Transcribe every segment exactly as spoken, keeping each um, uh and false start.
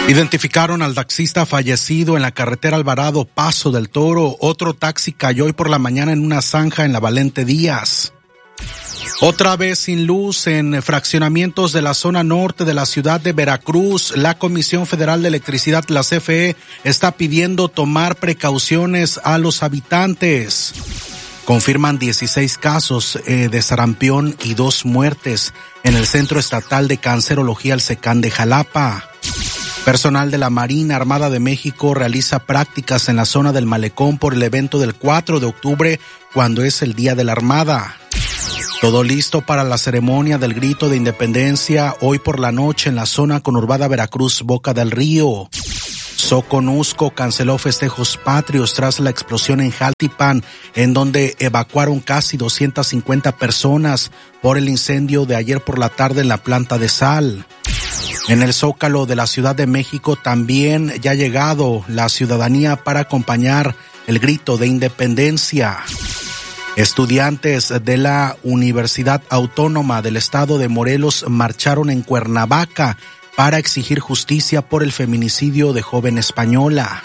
Identificaron al taxista fallecido en la carretera Alvarado Paso del Toro. Otro taxi cayó hoy por la mañana en una zanja en la Valente Díaz. Otra vez sin luz en fraccionamientos de la zona norte de la ciudad de Veracruz. La Comisión Federal de Electricidad, la C F E, está pidiendo tomar precauciones a los habitantes. Confirman dieciséis casos eh, de sarampión y dos muertes en el Centro Estatal de Cancerología, el SECAN de Jalapa. Personal de la Marina Armada de México realiza prácticas en la zona del Malecón por el evento del cuatro de octubre, cuando es el Día de la Armada. Todo listo para la ceremonia del Grito de Independencia hoy por la noche en la zona conurbada Veracruz, Boca del Río. Soconusco canceló festejos patrios tras la explosión en Jaltipan, en donde evacuaron casi doscientas cincuenta personas por el incendio de ayer por la tarde en la planta de sal. En el Zócalo de la Ciudad de México también ya ha llegado la ciudadanía para acompañar el Grito de Independencia. Estudiantes de la Universidad Autónoma del Estado de Morelos marcharon en Cuernavaca para exigir justicia por el feminicidio de joven española.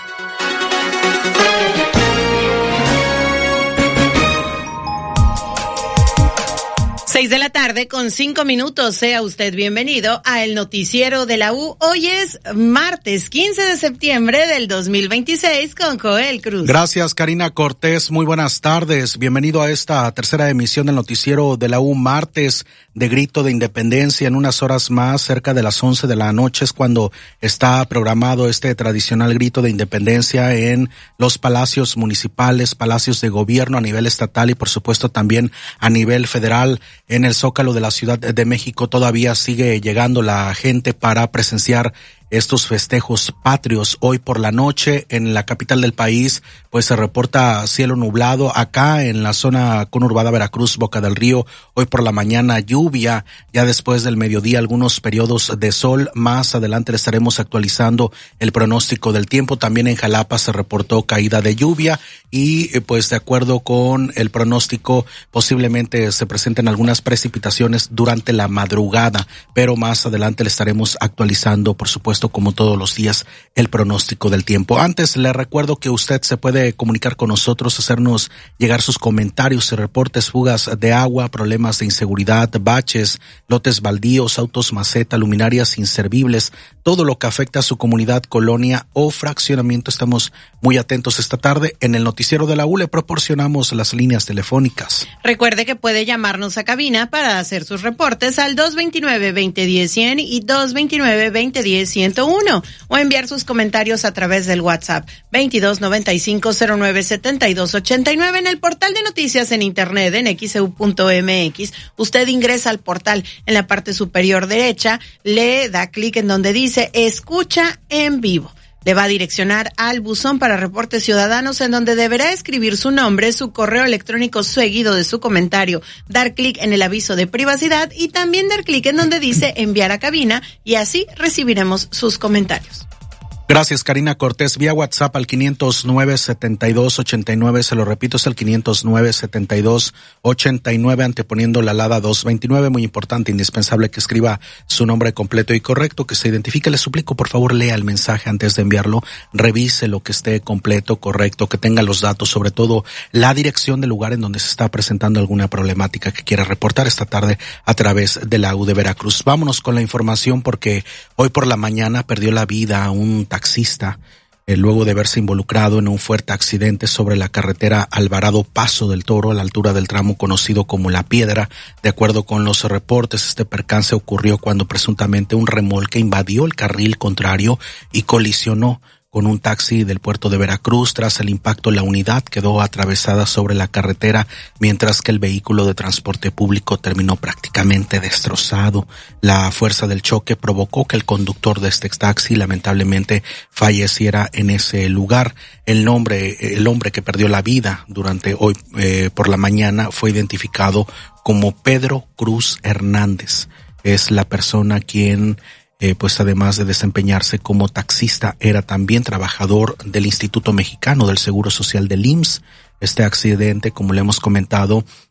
Seis de la tarde con cinco minutos. Sea usted bienvenido a el noticiero de la U. Hoy es martes quince de septiembre del dos mil veintiséis con Joel Cruz. Gracias, Karina Cortés. Muy buenas tardes. Bienvenido a esta tercera emisión del noticiero de la U, martes de Grito de Independencia. En unas horas más, cerca de las once de la noche, es cuando está programado este tradicional Grito de Independencia en los palacios municipales, palacios de gobierno a nivel estatal y por supuesto también a nivel federal. En el Zócalo de la Ciudad de México todavía sigue llegando la gente para presenciar estos festejos patrios. Hoy por la noche en la capital del país pues se reporta cielo nublado. Acá en la zona conurbada Veracruz, Boca del Río, hoy por la mañana lluvia, ya después del mediodía algunos periodos de sol. Más adelante le estaremos actualizando el pronóstico del tiempo. También en Jalapa se reportó caída de lluvia y pues de acuerdo con el pronóstico posiblemente se presenten algunas precipitaciones durante la madrugada, pero más adelante le estaremos actualizando, por supuesto, como todos los días, el pronóstico del tiempo. Antes le recuerdo que usted se puede comunicar con nosotros, hacernos llegar sus comentarios y reportes, fugas de agua, problemas de inseguridad, baches, lotes baldíos, autos maceta, luminarias inservibles, todo lo que afecta a su comunidad, colonia o fraccionamiento. Estamos muy atentos esta tarde. En el noticiero de la U le proporcionamos las líneas telefónicas. Recuerde que puede llamarnos a cabina para hacer sus reportes al dos veintinueve, veinte diez, cien y dos veintinueve, veinte diez, ciento uno o enviar sus comentarios a través del WhatsApp veintidós noventa y cinco cero nueve setenta y dos ochenta y nueve. En el portal de noticias en internet en x e u punto m x, usted ingresa al portal. En la parte superior derecha le da clic en donde dice escucha en vivo. Le va a direccionar al buzón para reportes ciudadanos, en donde deberá escribir su nombre, su correo electrónico seguido de su comentario, dar clic en el aviso de privacidad y también dar clic en donde dice enviar a cabina, y así recibiremos sus comentarios. Gracias, Karina Cortés. Vía WhatsApp al quinientos nueve, setenta y dos, ochenta y nueve. Se lo repito, es el quinientos nueve, setenta y dos, ochenta y nueve, anteponiendo la alada dos veintinueve. Muy importante, indispensable que escriba su nombre completo y correcto, que se identifique. Le suplico, por favor, lea el mensaje antes de enviarlo. Revise lo que esté completo, correcto, que tenga los datos, sobre todo la dirección del lugar en donde se está presentando alguna problemática que quiera reportar esta tarde a través de la U de Veracruz. Vámonos con la información, porque hoy por la mañana perdió la vida un taxista eh, luego de verse involucrado en un fuerte accidente sobre la carretera Alvarado Paso del Toro, a la altura del tramo conocido como La Piedra. De acuerdo con los reportes, este percance ocurrió cuando presuntamente un remolque invadió el carril contrario y colisionó con un taxi del puerto de Veracruz. Tras el impacto, la unidad quedó atravesada sobre la carretera, mientras que el vehículo de transporte público terminó prácticamente destrozado. La fuerza del choque provocó que el conductor de este taxi lamentablemente falleciera en ese lugar. El nombre, el hombre que perdió la vida durante hoy eh, por la mañana fue identificado como Pedro Cruz Hernández. Es la persona quien Eh, pues además de desempeñarse como taxista, era también trabajador del Instituto Mexicano del Seguro Social del I M S S. Este accidente, como le hemos comentado,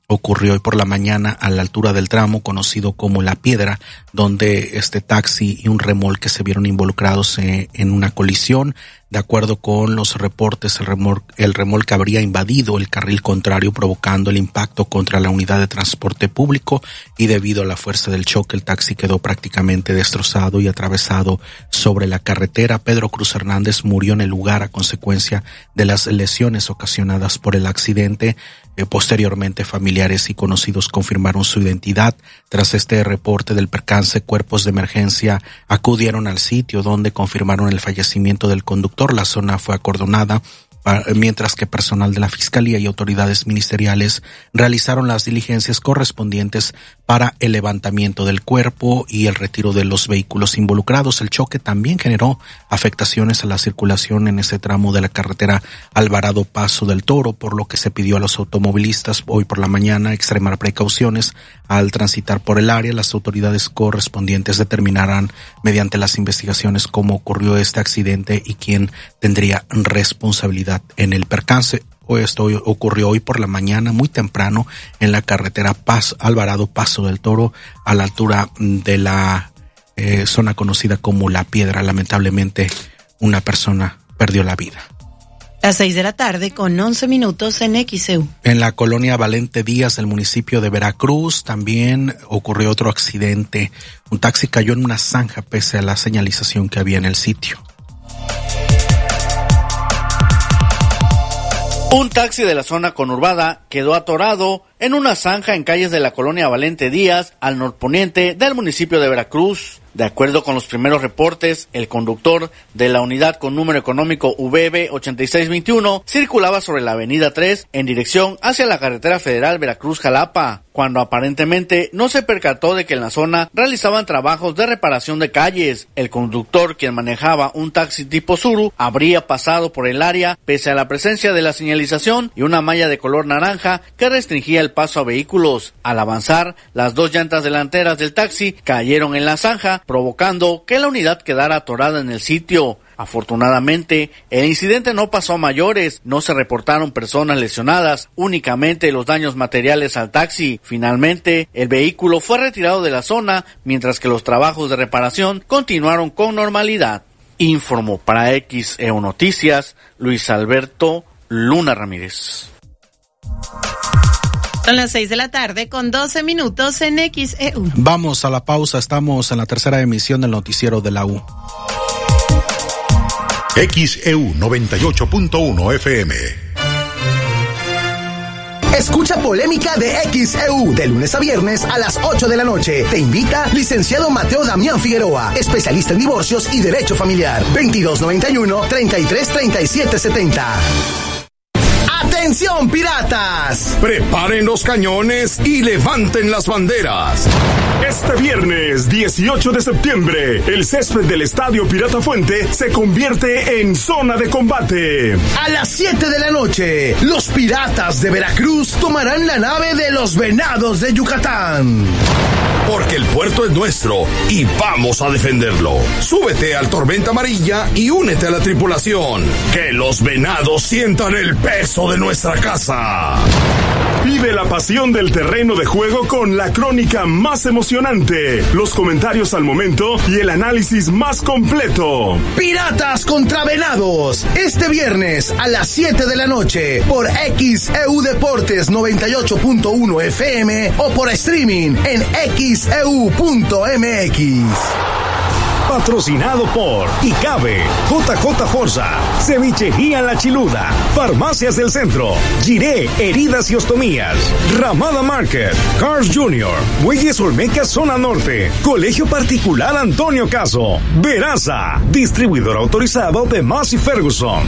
ocurrió hoy por la mañana a la altura del tramo conocido como La Piedra, donde este taxi y un remolque se vieron involucrados en, en una colisión. De acuerdo con los reportes, el remolque, el remolque habría invadido el carril contrario, provocando el impacto contra la unidad de transporte público, y debido a la fuerza del choque, el taxi quedó prácticamente destrozado y atravesado sobre la carretera. Pedro Cruz Hernández murió en el lugar a consecuencia de las lesiones ocasionadas por el accidente. Eh, posteriormente, familiares y conocidos confirmaron su identidad. Tras este reporte del percance, cuerpos de emergencia acudieron al sitio, donde confirmaron el fallecimiento del conductor. La zona fue acordonada, mientras que personal de la Fiscalía y autoridades ministeriales realizaron las diligencias correspondientes para el levantamiento del cuerpo y el retiro de los vehículos involucrados. El choque también generó afectaciones a la circulación en ese tramo de la carretera Alvarado Paso del Toro, por lo que se pidió a los automovilistas hoy por la mañana extremar precauciones al transitar por el área. Las autoridades correspondientes determinarán mediante las investigaciones cómo ocurrió este accidente y quién tendría responsabilidad en el percance. Esto ocurrió hoy por la mañana, muy temprano, en la carretera Paz, Alvarado Paso del Toro, a la altura de la eh, zona conocida como La Piedra. Lamentablemente, una persona perdió la vida. Las seis de la tarde con once minutos en X E U. En la colonia Valente Díaz del municipio de Veracruz también ocurrió otro accidente. Un taxi cayó en una zanja pese a la señalización que había en el sitio. Un taxi de la zona conurbada quedó atorado en una zanja en calles de la colonia Valente Díaz, al norponiente del municipio de Veracruz. De acuerdo con los primeros reportes, el conductor de la unidad con número económico V B ochenta y seis veintiuno circulaba sobre la avenida tres en dirección hacia la carretera federal Veracruz-Jalapa, cuando aparentemente no se percató de que en la zona realizaban trabajos de reparación de calles. El conductor, quien manejaba un taxi tipo Suru, habría pasado por el área pese a la presencia de la señalización y una malla de color naranja que restringía el paso a vehículos. Al avanzar, las dos llantas delanteras del taxi cayeron en la zanja, provocando que la unidad quedara atorada en el sitio. Afortunadamente, el incidente no pasó a mayores, no se reportaron personas lesionadas, únicamente los daños materiales al taxi. Finalmente, el vehículo fue retirado de la zona, mientras que los trabajos de reparación continuaron con normalidad. Informó para X E U Noticias, Luis Alberto Luna Ramírez. Son las seis de la tarde con doce minutos en X E U. Vamos a la pausa, estamos en la tercera emisión del noticiero de la U. X E U noventa y ocho punto uno F M. Escucha Polémica de X E U de lunes a viernes a las ocho de la noche. Te invita licenciado Mateo Damián Figueroa, especialista en divorcios y derecho familiar. veintidós noventa y uno, treinta y tres, treinta y siete setenta. ¡Atención, piratas! Preparen los cañones y levanten las banderas. Este viernes dieciocho de septiembre, el césped del Estadio Pirata Fuente se convierte en zona de combate. A las siete de la noche, los piratas de Veracruz tomarán la nave de los Venados de Yucatán. Porque el puerto es nuestro y vamos a defenderlo. Súbete al Tormenta Amarilla y únete a la tripulación. Que los Venados sientan el peso de nuestra casa. Vive la pasión del terreno de juego con la crónica más emocionante, los comentarios al momento y el análisis más completo. Piratas contra Venados, este viernes a las siete de la noche por X E U Deportes noventa y ocho punto uno F M o por streaming en x e u punto m x. Patrocinado por Icabe, J J Forza, Cevichería La Chiluda, Farmacias del Centro, Giré, Heridas y Ostomías, Ramada Market, Cars Junior, Bueyes Olmeca Zona Norte, Colegio Particular Antonio Caso, Veraza, distribuidor autorizado de Massey Ferguson.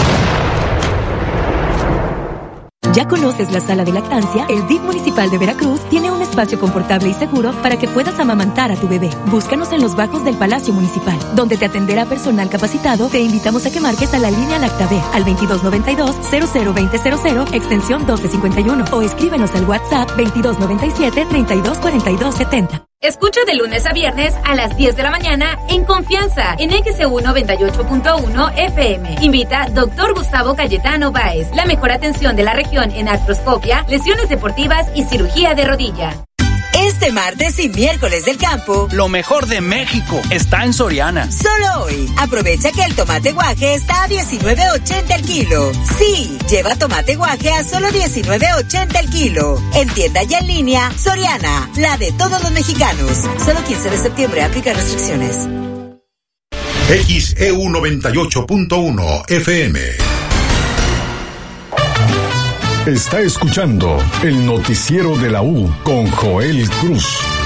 ¿Ya conoces la sala de lactancia? El D I F Municipal de Veracruz tiene un espacio confortable y seguro para que puedas amamantar a tu bebé. Búscanos en los bajos del Palacio Municipal, donde te atenderá personal capacitado. Te invitamos a que marques a la línea Lactabe al veintidós noventa y dos, cero cero veinte cero cero, extensión doce cincuenta y uno, o escríbenos al WhatsApp veintidós noventa y siete, treinta y dos cuarenta y dos setenta. Escucha de lunes a viernes a las diez de la mañana en Confianza en X E U noventa y ocho punto uno F M. Invita doctor Gustavo Cayetano Báez. La mejor atención de la región en artroscopia, lesiones deportivas y cirugía de rodilla. Este martes y miércoles del campo, lo mejor de México está en Soriana. Solo hoy, aprovecha que el tomate guaje está a diecinueve ochenta el kilo. Sí, lleva tomate guaje a solo diecinueve ochenta el kilo. En tienda y en línea, Soriana, la de todos los mexicanos. Solo quince de septiembre, aplica restricciones. X E U noventa y ocho punto uno F M. Está escuchando el noticiero de la U con Joel Cruz.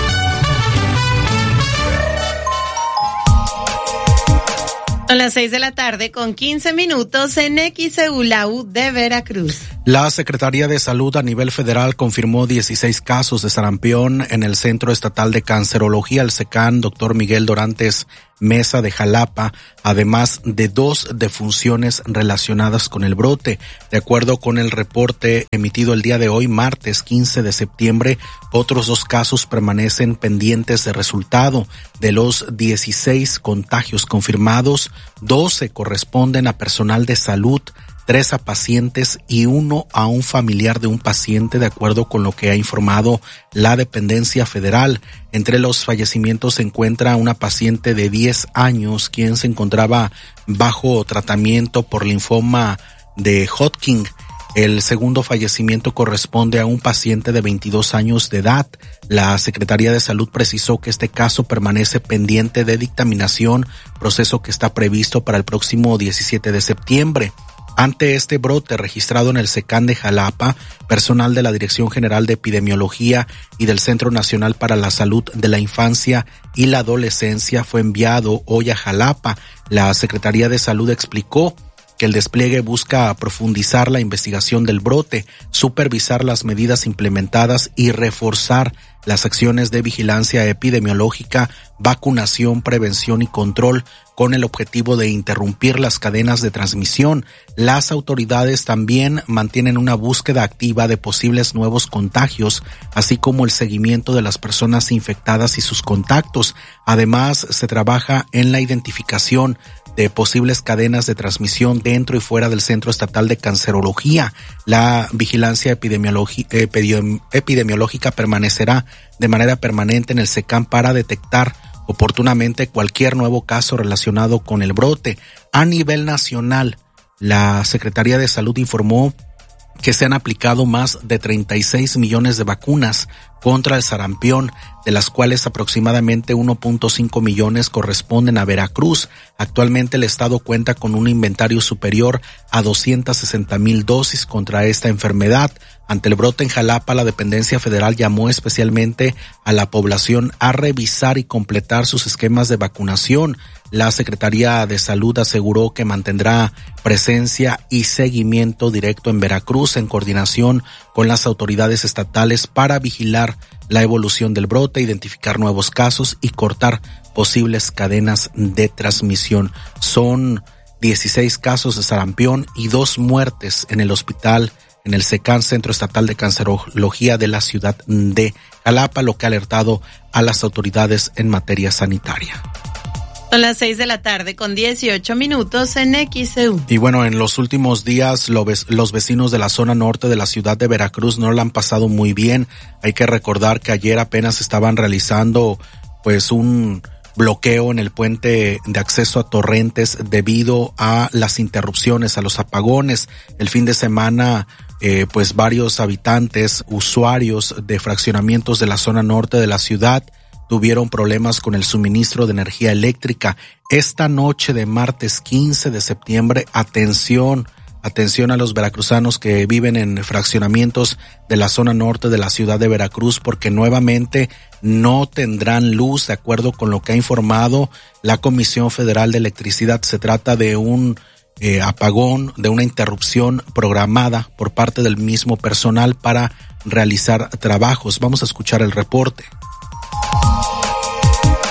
Son las seis de la tarde con quince minutos en X E U, la U de Veracruz. La Secretaría de Salud a nivel federal confirmó dieciséis casos de sarampión en el Centro Estatal de Cancerología, el SECAN, doctor Miguel Dorantes Mesa de Jalapa, además de dos defunciones relacionadas con el brote. De acuerdo con el reporte emitido el día de hoy, martes quince de septiembre, otros dos casos permanecen pendientes de resultado. De los dieciséis contagios confirmados, doce corresponden a personal de salud, tres a pacientes y uno a un familiar de un paciente, de acuerdo con lo que ha informado la dependencia federal. Entre los fallecimientos se encuentra una paciente de diez años, quien se encontraba bajo tratamiento por linfoma de Hodgkin. El segundo fallecimiento corresponde a un paciente de veintidós años de edad. La Secretaría de Salud precisó que este caso permanece pendiente de dictaminación, proceso que está previsto para el próximo diecisiete de septiembre. Ante este brote registrado en el SECAN de Jalapa, personal de la Dirección General de Epidemiología y del Centro Nacional para la Salud de la Infancia y la Adolescencia fue enviado hoy a Jalapa. La Secretaría de Salud explicó que el despliegue busca profundizar la investigación del brote, supervisar las medidas implementadas y reforzar las acciones de vigilancia epidemiológica, vacunación, prevención y control con el objetivo de interrumpir las cadenas de transmisión. Las autoridades también mantienen una búsqueda activa de posibles nuevos contagios, así como el seguimiento de las personas infectadas y sus contactos. Además, se trabaja en la identificación de posibles cadenas de transmisión dentro y fuera del Centro Estatal de Cancerología. La vigilancia epidemiológica, epidemiológica permanecerá de manera permanente en el SECAN para detectar oportunamente cualquier nuevo caso relacionado con el brote. A nivel nacional, la Secretaría de Salud informó que se han aplicado más de treinta y seis millones de vacunas contra el sarampión, de las cuales aproximadamente uno punto cinco millones corresponden a Veracruz. Actualmente el estado cuenta con un inventario superior a doscientas sesenta mil dosis contra esta enfermedad. Ante el brote en Jalapa, la dependencia federal llamó especialmente a la población a revisar y completar sus esquemas de vacunación. La Secretaría de Salud aseguró que mantendrá presencia y seguimiento directo en Veracruz en coordinación con las autoridades estatales para vigilar la evolución del brote, identificar nuevos casos y cortar posibles cadenas de transmisión. Son dieciséis casos de sarampión y dos muertes en el hospital, en el SECAN, Centro Estatal de Cancerología de la ciudad de Jalapa, lo que ha alertado a las autoridades en materia sanitaria. Son las seis de la tarde con dieciocho minutos en X E U. Y bueno, en los últimos días los vecinos de la zona norte de la ciudad de Veracruz no la han pasado muy bien. Hay que recordar que ayer apenas estaban realizando pues un bloqueo en el puente de acceso a Torrentes debido a las interrupciones, a los apagones. El fin de semana eh, pues varios habitantes, usuarios de fraccionamientos de la zona norte de la ciudad tuvieron problemas con el suministro de energía eléctrica. Esta noche de martes quince de septiembre, atención, atención a los veracruzanos que viven en fraccionamientos de la zona norte de la ciudad de Veracruz, porque nuevamente no tendrán luz, de acuerdo con lo que ha informado la Comisión Federal de Electricidad. Se trata de un eh, apagón, de una interrupción programada por parte del mismo personal para realizar trabajos. Vamos a escuchar el reporte.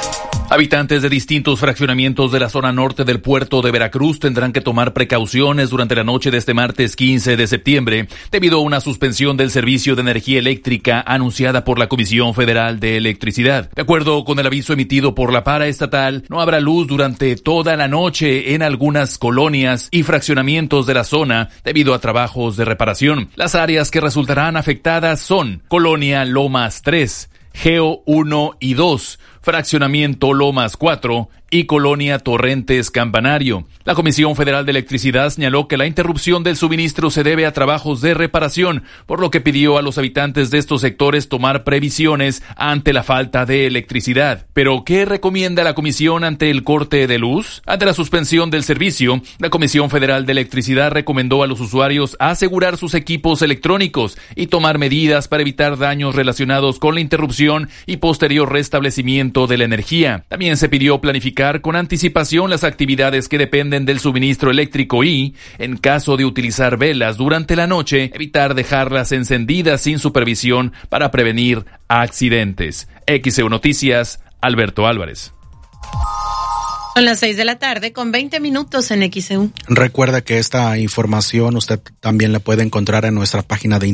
Habitantes de distintos fraccionamientos de la zona norte del puerto de Veracruz tendrán que tomar precauciones durante la noche de este martes quince de septiembre debido a una suspensión del servicio de energía eléctrica anunciada por la Comisión Federal de Electricidad. De acuerdo con el aviso emitido por la paraestatal, no habrá luz durante toda la noche en algunas colonias y fraccionamientos de la zona debido a trabajos de reparación. Las áreas que resultarán afectadas son Colonia Lomas tres, Geo uno y dos, Fraccionamiento Lomas cuatro y Colonia Torrentes Campanario. La Comisión Federal de Electricidad señaló que la interrupción del suministro se debe a trabajos de reparación, por lo que pidió a los habitantes de estos sectores tomar previsiones ante la falta de electricidad. Pero, ¿qué recomienda la Comisión ante el corte de luz? Ante la suspensión del servicio, la Comisión Federal de Electricidad recomendó a los usuarios asegurar sus equipos electrónicos y tomar medidas para evitar daños relacionados con la interrupción y posterior restablecimiento de la energía. También se pidió planificar con anticipación las actividades que dependen del suministro eléctrico y, en caso de utilizar velas durante la noche, evitar dejarlas encendidas sin supervisión para prevenir accidentes. X E U Noticias, Alberto Álvarez. Son las seis de la tarde con veinte minutos en X E U. Recuerda que esta información usted también la puede encontrar en nuestra página de